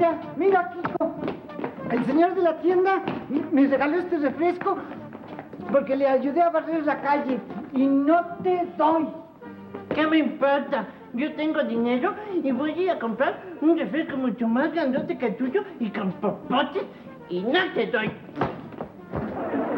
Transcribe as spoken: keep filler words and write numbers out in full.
Mira, mira, Kiko. El señor de la tienda me regaló este refresco porque le ayudé a barrer la calle. Y no te doy. ¿Qué me importa? Yo tengo dinero y voy a ir a comprar un refresco mucho más grandote que el tuyo y con popotes y no te doy.